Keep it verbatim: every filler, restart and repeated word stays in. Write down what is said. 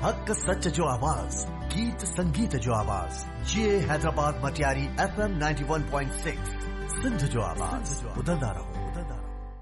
हक सच जो आवाज, गीत संगीत जो आवाज, ये Hyderabad Matiari F M ninety one point six Sindh जो आवाज, बुलंदा रहो।